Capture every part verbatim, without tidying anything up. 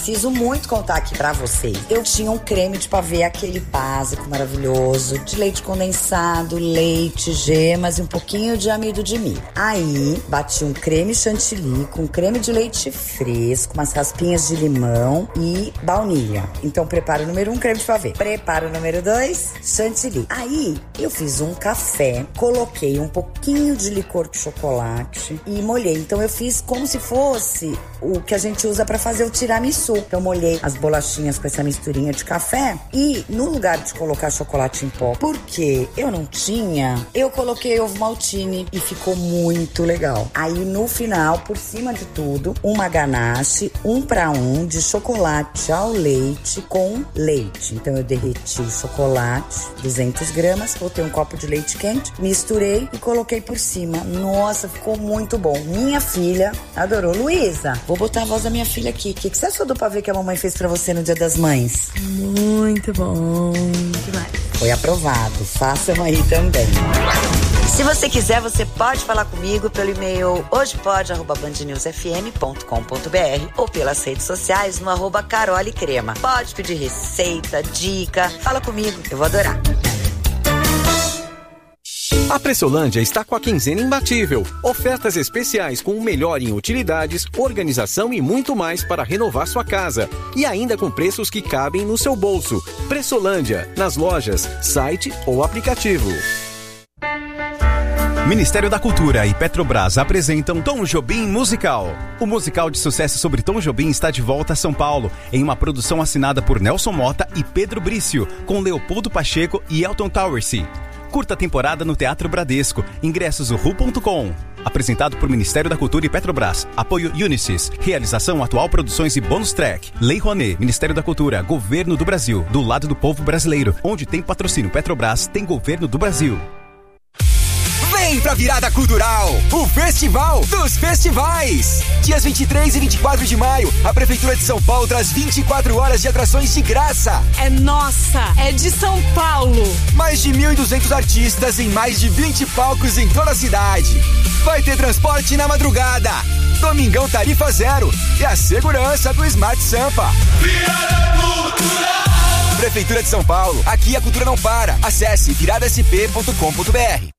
preciso muito contar aqui pra vocês. Eu tinha um creme de pavê, aquele básico maravilhoso, de leite condensado, leite, gemas e um pouquinho de amido de milho. Aí, bati um creme chantilly com creme de leite fresco, umas raspinhas de limão e baunilha. Então, preparo número um, creme de pavê. Preparo número dois, chantilly. Aí, eu fiz um café, coloquei um pouquinho de licor de chocolate e molhei. Então, eu fiz como se fosse o que a gente usa pra fazer o tiramisu. Então, eu molhei as bolachinhas com essa misturinha de café e, no lugar de colocar chocolate em pó, porque eu não tinha, eu coloquei ovo maltine e ficou muito legal. Aí, no final, por cima de tudo, uma ganache, um pra um de chocolate ao leite com leite. Então, eu derreti o chocolate, duzentas gramas, botei um copo de leite quente, misturei e coloquei por cima. Nossa, ficou muito bom. Minha filha adorou. Luísa, vou botar a voz da minha filha aqui. O que, que você achou do pavê que a mamãe fez pra você no Dia das Mães? Muito bom. Demais. Foi aprovado. Façam aí também. Se você quiser, você pode falar comigo pelo e-mail hojepod arroba band news f m ponto com ponto b r ou pelas redes sociais no arroba Carole Crema. Pode pedir receita, dica, fala comigo, eu vou adorar. A Pressolândia está com a quinzena imbatível. Ofertas especiais com o melhor em utilidades, organização e muito mais para renovar sua casa. E ainda com preços que cabem no seu bolso. Pressolândia, nas lojas, site ou aplicativo. Ministério da Cultura e Petrobras apresentam Tom Jobim Musical. O musical de sucesso sobre Tom Jobim está de volta a São Paulo, em uma produção assinada por Nelson Mota e Pedro Brício, com Leopoldo Pacheco e Elton Towersey. Curta temporada no Teatro Bradesco. Ingressos ru ponto com. Apresentado por Ministério da Cultura e Petrobras. Apoio Unisys. Realização Atual Produções e Bônus Track. Lei Rouanet. Ministério da Cultura. Governo do Brasil. Do lado do povo brasileiro. Onde tem patrocínio Petrobras, tem Governo do Brasil. Vem pra Virada Cultural, o Festival dos Festivais. Dias vinte e três e vinte e quatro de maio, a Prefeitura de São Paulo traz vinte e quatro horas de atrações de graça. É nossa, é de São Paulo. Mais de mil e duzentos artistas em mais de vinte palcos em toda a cidade. Vai ter transporte na madrugada, domingão tarifa zero e a segurança do Smart Sampa. Virada Cultural. Prefeitura de São Paulo, aqui a cultura não para. Acesse virada s p ponto com ponto b r.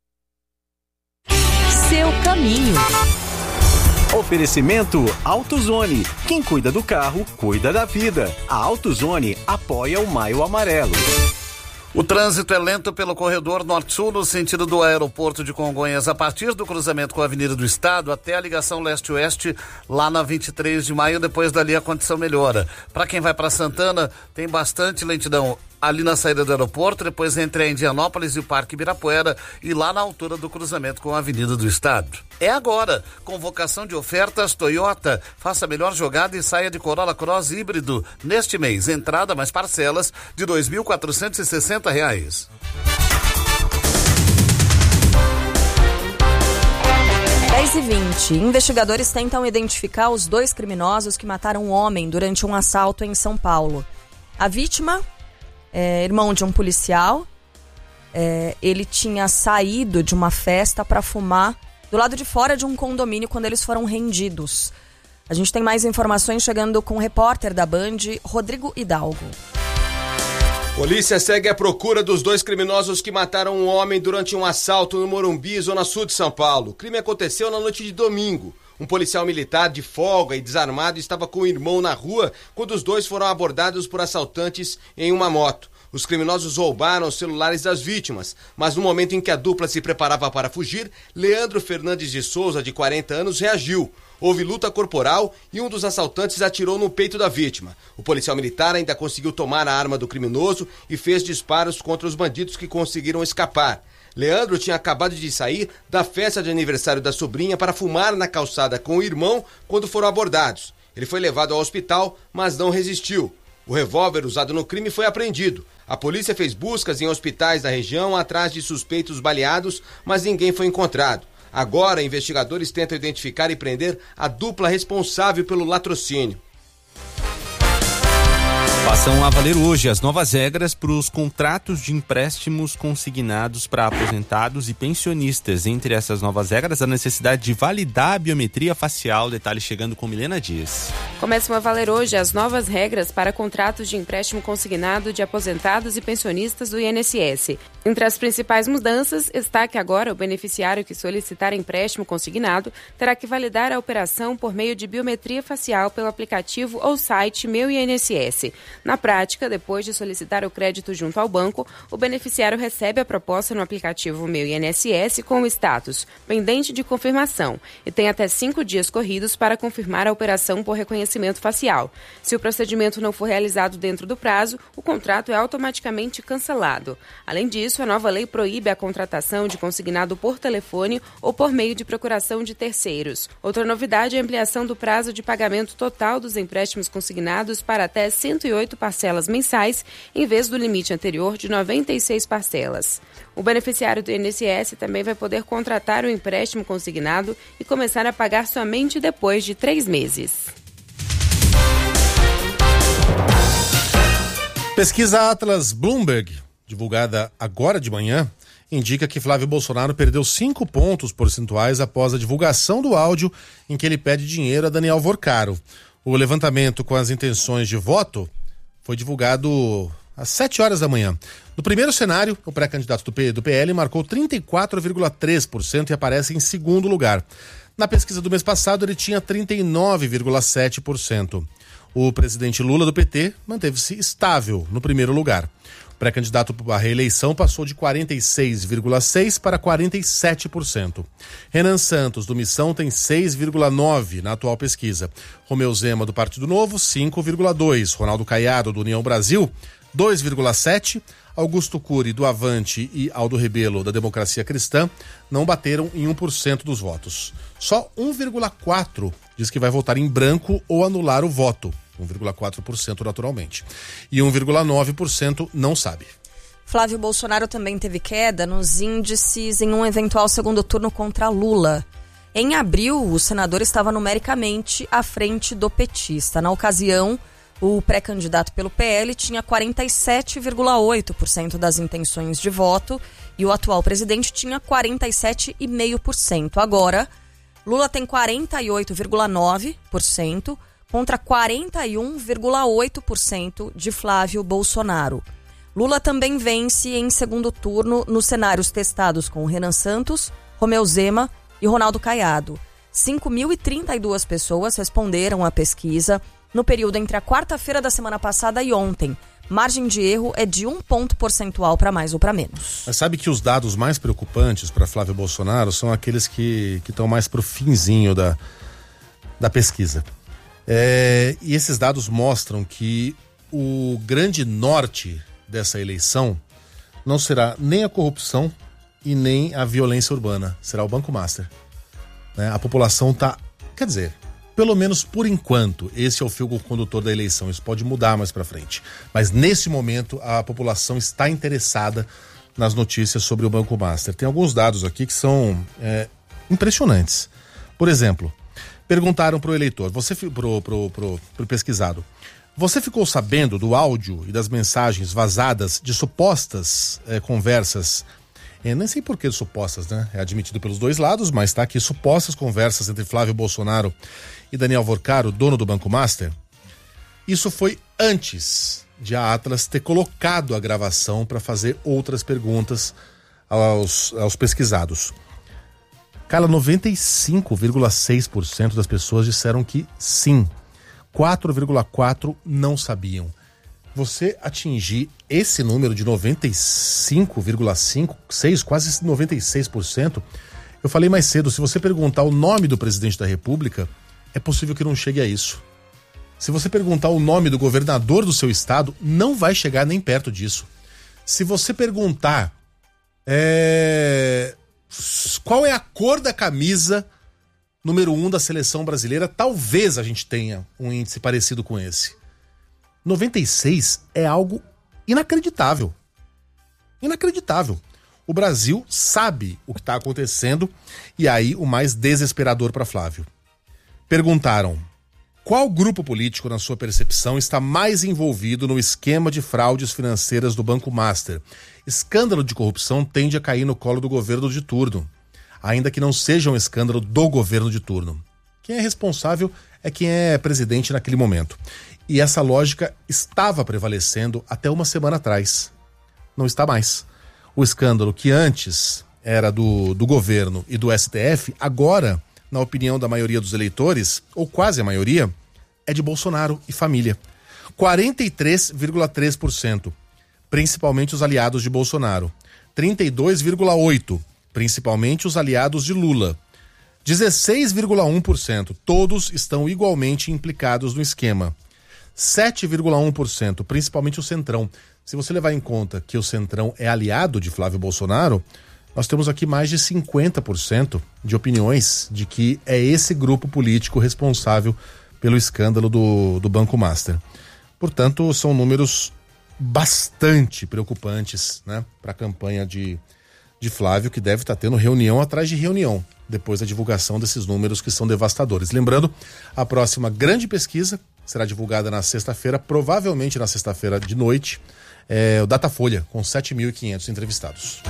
Seu caminho. Oferecimento AutoZone. Quem cuida do carro, cuida da vida. A AutoZone apoia o Maio Amarelo. O trânsito é lento pelo corredor norte-sul no sentido do aeroporto de Congonhas, a partir do cruzamento com a Avenida do Estado até a ligação leste-oeste, lá na vinte e três de maio. Depois dali a condição melhora. Para quem vai para Santana, tem bastante lentidão ali na saída do aeroporto, depois entre a Indianópolis e o Parque Ibirapuera e lá na altura do cruzamento com a Avenida do Estado. É agora, convocação de ofertas Toyota. Faça a melhor jogada e saia de Corolla Cross híbrido neste mês. Entrada mais parcelas de dois mil quatrocentos e sessenta reais. dez e vinte. Investigadores tentam identificar os dois criminosos que mataram um homem durante um assalto em São Paulo. A vítima é irmão de um policial. É, ele tinha saído de uma festa para fumar do lado de fora de um condomínio quando eles foram rendidos. A gente tem mais informações chegando com o repórter da Band, Rodrigo Hidalgo. Polícia segue à procura dos dois criminosos que mataram um homem durante um assalto no Morumbi, zona sul de São Paulo. O crime aconteceu na noite de domingo. Um policial militar de folga e desarmado estava com o irmão na rua quando os dois foram abordados por assaltantes em uma moto. Os criminosos roubaram os celulares das vítimas, mas no momento em que a dupla se preparava para fugir, Leandro Fernandes de Souza, de quarenta anos, reagiu. Houve luta corporal e um dos assaltantes atirou no peito da vítima. O policial militar ainda conseguiu tomar a arma do criminoso e fez disparos contra os bandidos que conseguiram escapar. Leandro tinha acabado de sair da festa de aniversário da sobrinha para fumar na calçada com o irmão quando foram abordados. Ele foi levado ao hospital, mas não resistiu. O revólver usado no crime foi apreendido. A polícia fez buscas em hospitais da região atrás de suspeitos baleados, mas ninguém foi encontrado. Agora, investigadores tentam identificar e prender a dupla responsável pelo latrocínio. Passam a valer hoje as novas regras para os contratos de empréstimos consignados para aposentados e pensionistas. Entre essas novas regras, a necessidade de validar a biometria facial. Detalhe chegando com Milena Dias. Começam a valer hoje as novas regras para contratos de empréstimo consignado de aposentados e pensionistas do I N S S. Entre as principais mudanças está que agora o beneficiário que solicitar empréstimo consignado terá que validar a operação por meio de biometria facial pelo aplicativo ou site Meu I N S S. Na prática, depois de solicitar o crédito junto ao banco, o beneficiário recebe a proposta no aplicativo Meu I N S S com o status pendente de confirmação e tem até cinco dias corridos para confirmar a operação por reconhecimento facial. Se o procedimento não for realizado dentro do prazo, o contrato é automaticamente cancelado. Além disso, a nova lei proíbe a contratação de consignado por telefone ou por meio de procuração de terceiros. Outra novidade é a ampliação do prazo de pagamento total dos empréstimos consignados para até cento e oito parcelas mensais, em vez do limite anterior de noventa e seis parcelas. O beneficiário do I N S S também vai poder contratar o empréstimo consignado e começar a pagar somente depois de três meses. Pesquisa Atlas Bloomberg, divulgada agora de manhã, indica que Flávio Bolsonaro perdeu cinco pontos percentuais após a divulgação do áudio em que ele pede dinheiro a Daniel Vorcaro. O levantamento com as intenções de voto foi divulgado às sete horas da manhã. No primeiro cenário, o pré-candidato do, P, do P L marcou trinta e quatro vírgula três por cento e aparece em segundo lugar. Na pesquisa do mês passado, ele tinha trinta e nove vírgula sete por cento. O presidente Lula do P T manteve-se estável no primeiro lugar. O pré-candidato à reeleição passou de quarenta e seis vírgula seis por cento para quarenta e sete por cento. Renan Santos, do Missão, tem seis vírgula nove por cento na atual pesquisa. Romeu Zema, do Partido Novo, cinco vírgula dois por cento. Ronaldo Caiado, do União Brasil, dois vírgula sete por cento. Augusto Cury, do Avante, e Aldo Rebelo, da Democracia Cristã, não bateram em um por cento dos votos. Só um vírgula quatro por cento diz que vai votar em branco ou anular o voto. um vírgula quatro por cento naturalmente. E um vírgula nove por cento não sabe. Flávio Bolsonaro também teve queda nos índices em um eventual segundo turno contra Lula. Em abril, o senador estava numericamente à frente do petista. Na ocasião, o pré-candidato pelo P L tinha quarenta e sete vírgula oito por cento das intenções de voto e o atual presidente tinha quarenta e sete vírgula cinco por cento. Agora, Lula tem quarenta e oito vírgula nove por cento contra quarenta e um vírgula oito por cento de Flávio Bolsonaro. Lula também vence em segundo turno nos cenários testados com Renan Santos, Romeu Zema e Ronaldo Caiado. cinco mil e trinta e duas pessoas responderam à pesquisa no período entre a quarta-feira da semana passada e ontem. Margem de erro é de um ponto percentual para mais ou para menos. Mas sabe que os dados mais preocupantes para Flávio Bolsonaro são aqueles que estão mais pro finzinho da, da pesquisa. É, e esses dados mostram que o grande norte dessa eleição não será nem a corrupção e nem a violência urbana, será o Banco Master. Né? A população está, quer dizer, pelo menos por enquanto, esse é o fio condutor da eleição. Isso pode mudar mais para frente. Mas nesse momento a população está interessada nas notícias sobre o Banco Master. Tem alguns dados aqui que são é, impressionantes. Por exemplo, perguntaram para o eleitor, você pro, pro, pro, pro pesquisado, você ficou sabendo do áudio e das mensagens vazadas de supostas é, conversas? Eu nem sei por que supostas, né? É admitido pelos dois lados, mas está aqui supostas conversas entre Flávio Bolsonaro e Daniel Vorcaro, dono do Banco Master. Isso foi antes de a Atlas ter colocado a gravação para fazer outras perguntas aos, aos pesquisados. Cara, noventa e cinco vírgula seis por cento das pessoas disseram que sim. quatro vírgula quatro por cento não sabiam. Você atingir esse número de noventa e cinco vírgula cinco, seis, quase noventa e seis por cento, eu falei mais cedo, se você perguntar o nome do presidente da República, é possível que não chegue a isso. Se você perguntar o nome do governador do seu estado, não vai chegar nem perto disso. Se você perguntar é, qual é a cor da camisa número um da seleção brasileira, talvez a gente tenha um índice parecido com esse. noventa e seis é algo inacreditável. Inacreditável. O Brasil sabe o que está acontecendo e aí o mais desesperador para Flávio. Perguntaram Qual grupo político, na sua percepção, está mais envolvido no esquema de fraudes financeiras do Banco Master? Escândalo de corrupção tende a cair no colo do governo de turno, ainda que não seja um escândalo do governo de turno. Quem é responsável é quem é presidente naquele momento. E essa lógica estava prevalecendo até uma semana atrás. Não está mais. O escândalo que antes era do, do governo e do S T F, agora, na opinião da maioria dos eleitores, ou quase a maioria, é de Bolsonaro e família. quarenta e três vírgula três por cento, principalmente os aliados de Bolsonaro. trinta e dois vírgula oito por cento, principalmente os aliados de Lula. dezesseis vírgula um por cento, todos estão igualmente implicados no esquema. sete vírgula um por cento, principalmente o Centrão. Se você levar em conta que o Centrão é aliado de Flávio Bolsonaro, nós temos aqui mais de cinquenta por cento de opiniões de que é esse grupo político responsável pelo escândalo do, do Banco Master. Portanto, são números bastante preocupantes, né, para a campanha de, de Flávio, que deve estar tendo reunião atrás de reunião, depois da divulgação desses números que são devastadores. Lembrando, a próxima grande pesquisa será divulgada na sexta-feira, provavelmente na sexta-feira de noite, é o Datafolha, com sete mil e quinhentos entrevistados.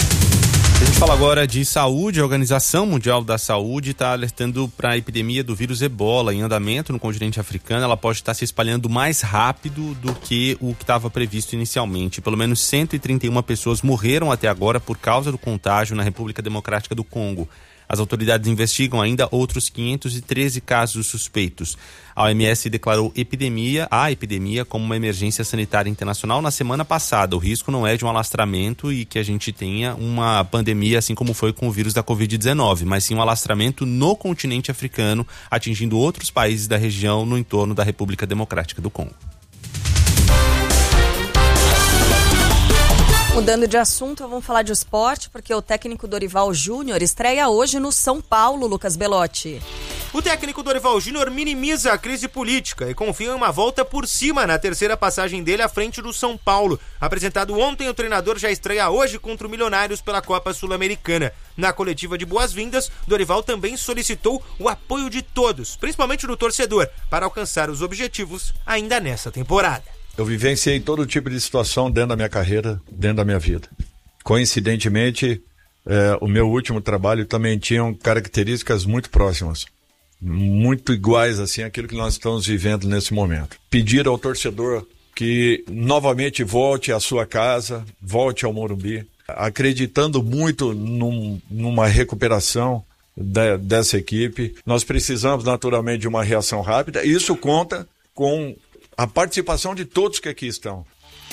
A gente fala agora de saúde. A Organização Mundial da Saúde está alertando para a epidemia do vírus Ebola em andamento no continente africano. Ela pode estar se espalhando mais rápido do que o que estava previsto inicialmente. Pelo menos cento e trinta e uma pessoas morreram até agora por causa do contágio na República Democrática do Congo. As autoridades investigam ainda outros quinhentos e treze casos suspeitos. A O M S declarou epidemia, a epidemia como uma emergência sanitária internacional na semana passada. O risco não é de um alastramento e que a gente tenha uma pandemia assim como foi com o vírus da covid dezenove, mas sim um alastramento no continente africano, atingindo outros países da região no entorno da República Democrática do Congo. Mudando de assunto, vamos falar de esporte, porque o técnico Dorival Júnior estreia hoje no São Paulo, Lucas Belotti. O técnico Dorival Júnior minimiza a crise política e confia em uma volta por cima na terceira passagem dele à frente do São Paulo. Apresentado ontem, o treinador já estreia hoje contra o Milionários pela Copa Sul-Americana. Na coletiva de boas-vindas, Dorival também solicitou o apoio de todos, principalmente do torcedor, para alcançar os objetivos ainda nessa temporada. Eu vivenciei todo tipo de situação dentro da minha carreira, dentro da minha vida. Coincidentemente, é, o meu último trabalho também tinha características muito próximas, muito iguais assim àquilo que nós estamos vivendo nesse momento. Pedir ao torcedor que novamente volte à sua casa, volte ao Morumbi, acreditando muito num, numa recuperação de, dessa equipe. Nós precisamos naturalmente de uma reação rápida e isso conta com a participação de todos que aqui estão.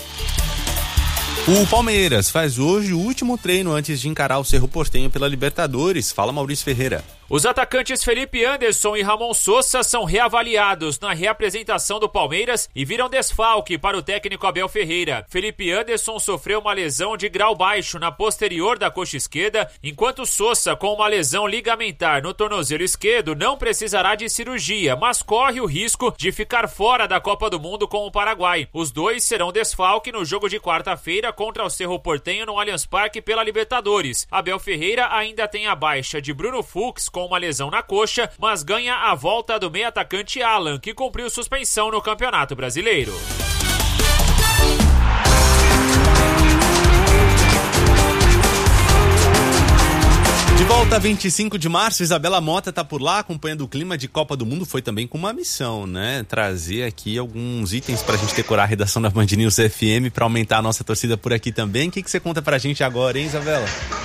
O Palmeiras faz hoje o último treino antes de encarar o Cerro Porteño pela Libertadores. Fala, Maurício Ferreira. Os atacantes Felipe Anderson e Ramon Sosa são reavaliados na reapresentação do Palmeiras e viram desfalque para o técnico Abel Ferreira. Felipe Anderson sofreu uma lesão de grau baixo na posterior da coxa esquerda, enquanto Sosa, com uma lesão ligamentar no tornozelo esquerdo, não precisará de cirurgia, mas corre o risco de ficar fora da Copa do Mundo com o Paraguai. Os dois serão desfalque no jogo de quarta-feira contra o Cerro Porteño no Allianz Parque pela Libertadores. Abel Ferreira ainda tem a baixa de Bruno Fux com uma lesão na coxa, mas ganha a volta do meio-atacante Alan, que cumpriu suspensão no Campeonato Brasileiro. De volta a vinte e cinco de março, Isabela Mota tá por lá acompanhando o clima de Copa do Mundo. Foi também com uma missão, né? Trazer aqui alguns itens pra gente decorar a redação da Band News F M pra aumentar a nossa torcida por aqui também. O que, que você conta pra gente agora, hein, Isabela?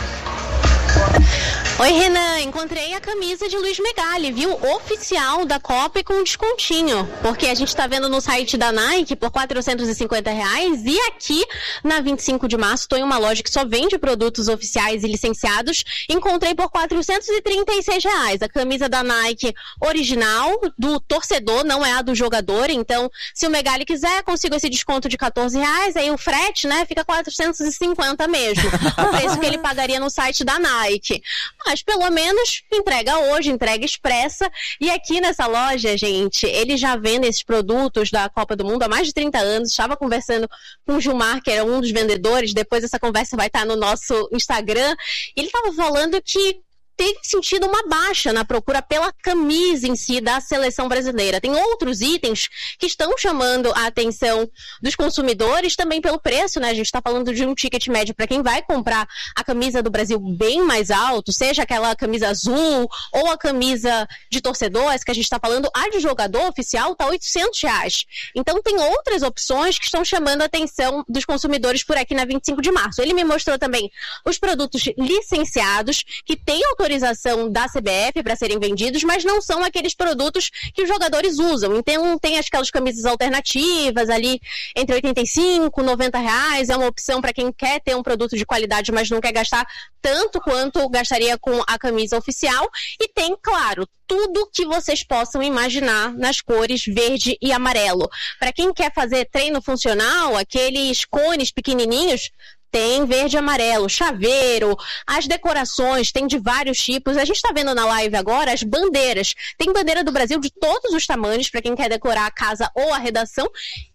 Oi, Renan, encontrei a camisa de Luiz Megali, viu? Oficial da Copa e com descontinho, porque a gente tá vendo no site da Nike por quatrocentos e cinquenta reais e aqui na vinte e cinco de março tô em uma loja que só vende produtos oficiais e licenciados, encontrei por quatrocentos e trinta e seis reais. A camisa da Nike original, do torcedor, não é a do jogador, então se o Megali quiser, consigo esse desconto de quatorze reais, aí o frete, né, fica quatrocentos e cinquenta mesmo, o preço que ele pagaria no site da Nike. Mas pelo menos entrega hoje, entrega expressa. E aqui nessa loja, gente, eles já vendem esses produtos da Copa do Mundo há mais de trinta anos. Estava conversando com o Gilmar, que era um dos vendedores. Depois essa conversa vai estar no nosso Instagram. Ele estava falando que tem sentido uma baixa na procura pela camisa em si da seleção brasileira. Tem outros itens que estão chamando a atenção dos consumidores também pelo preço, né? A gente está falando de um ticket médio para quem vai comprar a camisa do Brasil bem mais alto, seja aquela camisa azul ou a camisa de torcedor, essa que a gente está falando, a de jogador oficial está oitocentos reais. Então tem outras opções que estão chamando a atenção dos consumidores por aqui na vinte e cinco de março. Ele me mostrou também os produtos licenciados que têm autorização da C B F para serem vendidos, mas não são aqueles produtos que os jogadores usam. Então tem aquelas camisas alternativas ali entre oitenta e cinco, noventa reais, é uma opção para quem quer ter um produto de qualidade, mas não quer gastar tanto quanto gastaria com a camisa oficial. E tem, claro, tudo que vocês possam imaginar nas cores verde e amarelo. Para quem quer fazer treino funcional, aqueles cones pequenininhos, tem verde e amarelo, chaveiro, as decorações, tem de vários tipos. A gente está vendo na live agora as bandeiras. Tem bandeira do Brasil de todos os tamanhos para quem quer decorar a casa ou a redação.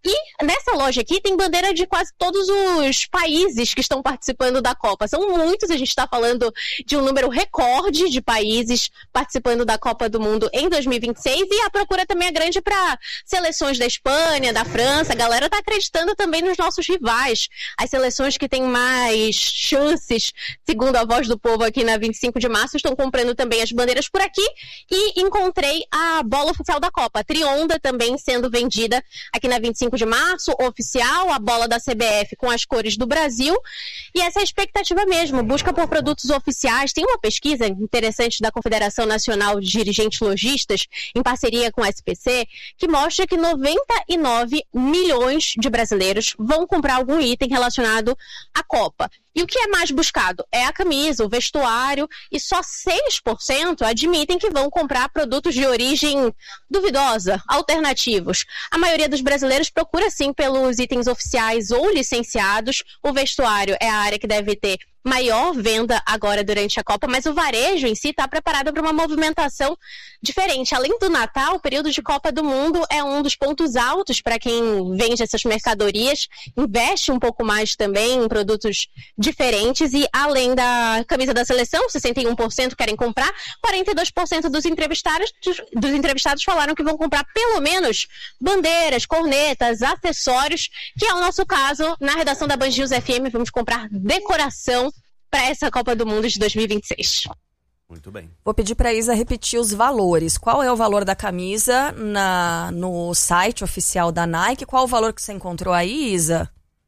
E nessa loja aqui tem bandeira de quase todos os países que estão participando da Copa. São muitos, a gente está falando de um número recorde de países participando da Copa do Mundo em dois mil e vinte e seis. E a procura também é grande para seleções da Espanha, da França. A galera está acreditando também nos nossos rivais. As seleções que têm mais chances, segundo a voz do povo aqui na vinte e cinco de março, estão comprando também as bandeiras por aqui. E encontrei a bola oficial da Copa, a Trionda, também sendo vendida aqui na vinte e cinco de março, oficial, a bola da C B F com as cores do Brasil. E essa é a expectativa mesmo, busca por produtos oficiais. Tem uma pesquisa interessante da Confederação Nacional de Dirigentes Lojistas, em parceria com a S P C, que mostra que noventa e nove milhões de brasileiros vão comprar algum item relacionado à Copa. E o que é mais buscado? É a camisa, o vestuário, e só seis por cento admitem que vão comprar produtos de origem duvidosa, alternativos. A maioria dos brasileiros procura sim pelos itens oficiais ou licenciados. O vestuário é a área que deve ter maior venda agora durante a Copa, mas o varejo em si está preparado para uma movimentação diferente. Além do Natal, o período de Copa do Mundo é um dos pontos altos para quem vende essas mercadorias, investe um pouco mais também em produtos diferentes. E além da camisa da seleção, sessenta e um por cento querem comprar, quarenta e dois por cento dos entrevistados, dos entrevistados falaram que vão comprar pelo menos bandeiras, cornetas, acessórios, que é o nosso caso. Na redação da Band News F M, vamos comprar decoração para essa Copa do Mundo de dois mil e vinte e seis. Muito bem. Vou pedir para a Isa repetir os valores. Qual é o valor da camisa na, no site oficial da Nike? Qual o valor que você encontrou aí, Isa?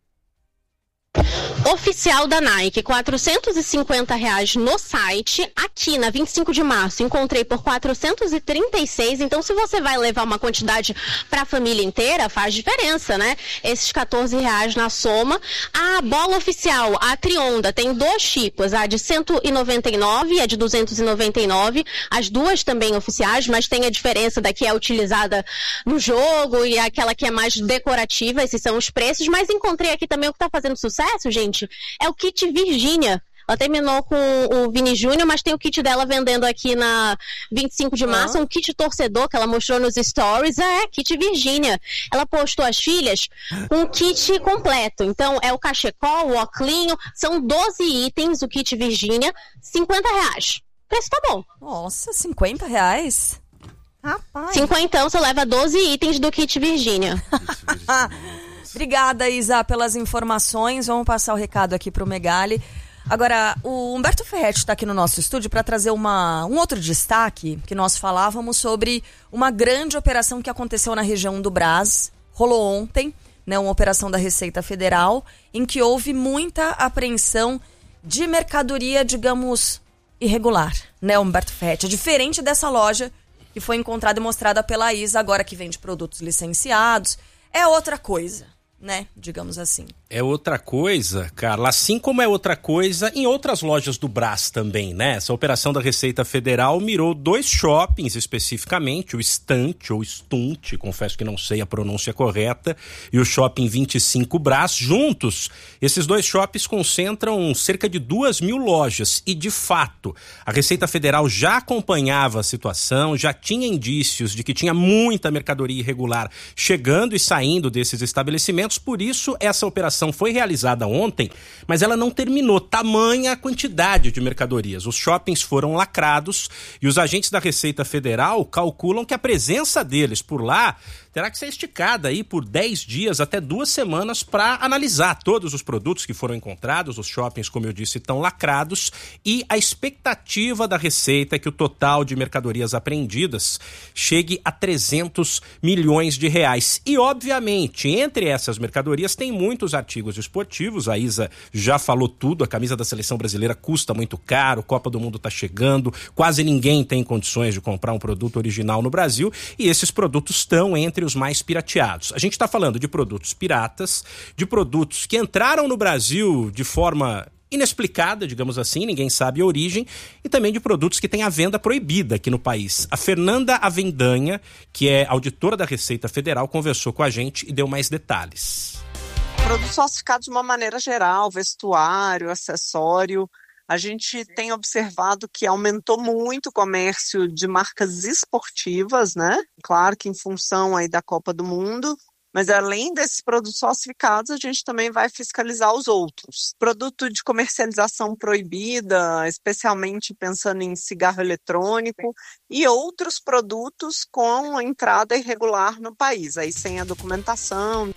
Oficial da Nike, quatrocentos e cinquenta reais no site. Aqui na vinte e cinco de março encontrei por quatrocentos e trinta e seis. Então, se você vai levar uma quantidade para a família inteira, faz diferença, né? Esses quatorze reais na soma. A bola oficial, a Trionda, tem dois tipos, a de cento e noventa e nove e a de duzentos e noventa e nove. As duas também oficiais, mas tem a diferença da que é utilizada no jogo e aquela que é mais decorativa. Esses são os preços. Mas encontrei aqui também o que está fazendo sucesso, gente. É o kit Virgínia. Ela terminou com o Vini Júnior, mas tem o kit dela vendendo aqui na vinte e cinco de março, um kit torcedor que ela mostrou nos stories. É, kit Virgínia. Ela postou as filhas com um kit completo. Então, é o cachecol, o oclinho, são doze itens, o kit Virgínia, cinquenta reais. O preço tá bom. Nossa, cinquenta reais? Rapaz. cinquenta, você leva doze itens do kit Virgínia. Obrigada, Isa, pelas informações. Vamos passar o recado aqui pro Megali. Agora, o Humberto Ferretti está aqui no nosso estúdio para trazer uma, um outro destaque, que nós falávamos sobre uma grande operação que aconteceu na região do Brás, rolou ontem, né, uma operação da Receita Federal, em que houve muita apreensão de mercadoria, digamos, irregular, né, Humberto Ferretti? É diferente dessa loja que foi encontrada e mostrada pela Isa, agora que vende produtos licenciados, é outra coisa, né, digamos assim. É outra coisa, Carla, assim como é outra coisa em outras lojas do Brás também, né? Essa operação da Receita Federal mirou dois shoppings especificamente, o Estante ou Stunt, confesso que não sei a pronúncia correta, e o Shopping vinte e cinco Brás. Juntos, esses dois shoppings concentram cerca de duas mil lojas e, de fato, a Receita Federal já acompanhava a situação, já tinha indícios de que tinha muita mercadoria irregular chegando e saindo desses estabelecimentos, alimentos. Por isso, essa operação foi realizada ontem, mas ela não terminou. Tamanha a quantidade de mercadorias. Os shoppings foram lacrados e os agentes da Receita Federal calculam que a presença deles por lá terá que ser esticada aí por dez dias até duas semanas para analisar todos os produtos que foram encontrados. Os shoppings, como eu disse, estão lacrados e a expectativa da Receita é que o total de mercadorias apreendidas chegue a trezentos milhões de reais. E, obviamente, entre essas mercadorias tem muitos artigos esportivos. A Isa já falou tudo. A camisa da seleção brasileira custa muito caro, Copa do Mundo está chegando, quase ninguém tem condições de comprar um produto original no Brasil e esses produtos estão entre os mais pirateados. A gente está falando de produtos piratas, de produtos que entraram no Brasil de forma inexplicada, digamos assim, ninguém sabe a origem, e também de produtos que têm a venda proibida aqui no país. A Fernanda Avendanha, que é auditora da Receita Federal, conversou com a gente e deu mais detalhes. Produtos falsificados de uma maneira geral, vestuário, acessório. A gente tem observado que aumentou muito o comércio de marcas esportivas, né? Claro que em função aí da Copa do Mundo, mas além desses produtos falsificados, a gente também vai fiscalizar os outros. Produto de comercialização proibida, especialmente pensando em cigarro eletrônico e outros produtos com entrada irregular no país, aí sem a documentação.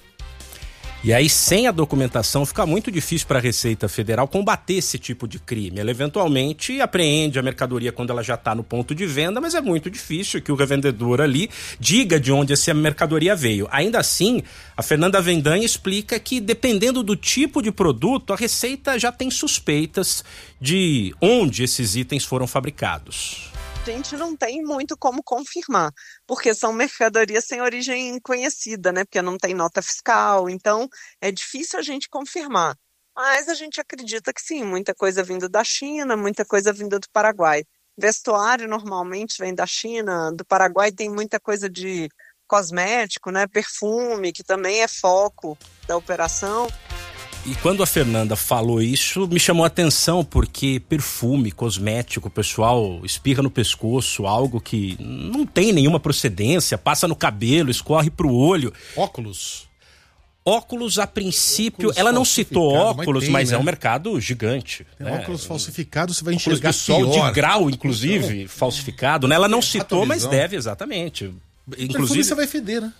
E aí, sem a documentação, fica muito difícil para a Receita Federal combater esse tipo de crime. Ela eventualmente apreende a mercadoria quando ela já está no ponto de venda, mas é muito difícil que o revendedor ali diga de onde essa mercadoria veio. Ainda assim, a Fernanda Avendanha explica que, dependendo do tipo de produto, a Receita já tem suspeitas de onde esses itens foram fabricados. A gente não tem muito como confirmar, porque são mercadorias sem origem conhecida, né? Porque não tem nota fiscal, então é difícil a gente confirmar. Mas a gente acredita que sim, muita coisa vindo da China, muita coisa vinda do Paraguai. Vestuário normalmente vem da China, do Paraguai tem muita coisa de cosmético, né? Perfume, que também é foco da operação. E quando a Fernanda falou isso, me chamou a atenção, porque perfume, cosmético, o pessoal espirra no pescoço, algo que não tem nenhuma procedência, passa no cabelo, escorre pro olho. Óculos. Óculos, a princípio, Óculos ela não citou óculos, mas, tem, mas né? é um mercado gigante. Tem né? óculos falsificados, você vai Óculos enxergar de sol pior. de grau, inclusive, é. falsificado. Né? Ela não citou, mas visão. deve, exatamente. Inclusive, Inclusive, você vai feder, né?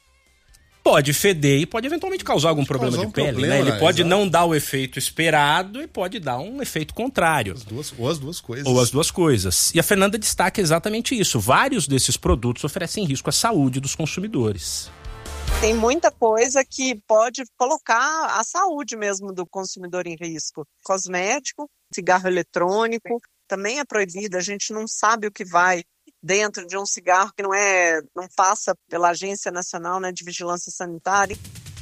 Pode feder e pode eventualmente causar algum problema causar de um pele, problema, né? Ele né? pode Exato. não dar o efeito esperado e pode dar um efeito contrário. As duas, ou as duas coisas. Ou as duas coisas. E a Fernanda destaca exatamente isso. Vários desses produtos oferecem risco à saúde dos consumidores. Tem muita coisa que pode colocar a saúde mesmo do consumidor em risco. Cosmético, cigarro eletrônico, também é proibido, a gente não sabe o que vai dentro de um cigarro que não é, não passa pela Agência Nacional, né, de Vigilância Sanitária.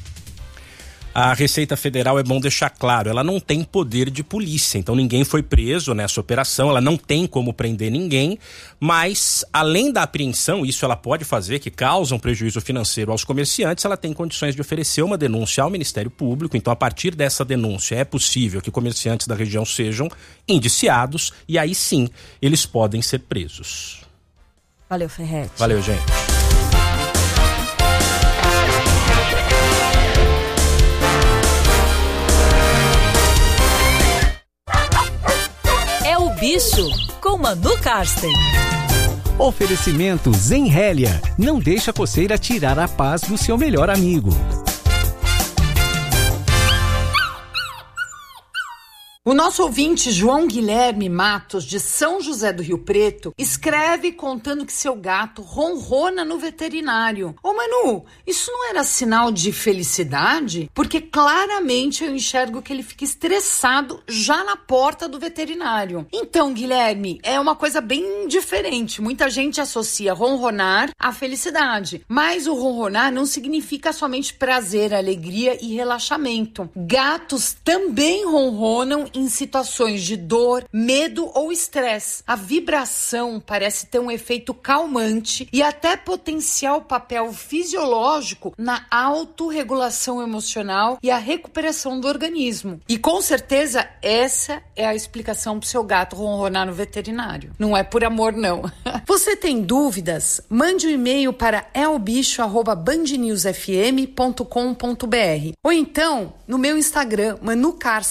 A Receita Federal, é bom deixar claro, ela não tem poder de polícia, então ninguém foi preso nessa operação, ela não tem como prender ninguém, mas além da apreensão, isso ela pode fazer, que causa um prejuízo financeiro aos comerciantes, ela tem condições de oferecer uma denúncia ao Ministério Público, então a partir dessa denúncia é possível que comerciantes da região sejam indiciados e aí sim eles podem ser presos. Valeu, Ferretti. Valeu, gente. É o Bicho com Manu Karsten. Oferecimento Zenrélia. Não deixa a coceira tirar a paz do seu melhor amigo. O nosso ouvinte João Guilherme Matos, de São José do Rio Preto, escreve contando que seu gato ronrona no veterinário. Ô Manu, isso não era sinal de felicidade? Porque claramente eu enxergo que ele fica estressado já na porta do veterinário. Então, Guilherme, é uma coisa bem diferente. Muita gente associa ronronar à felicidade, mas o ronronar não significa somente prazer, alegria e relaxamento. Gatos também ronronam em situações de dor, medo ou estresse. A vibração parece ter um efeito calmante e até potencial papel fisiológico na autorregulação emocional e a recuperação do organismo. E com certeza essa é a explicação pro seu gato ronronar no veterinário. Não é por amor, não. Você tem dúvidas? Mande um e-mail para elbicho arroba band news f m ponto com ponto b r ou então no meu Instagram, Manu Carsten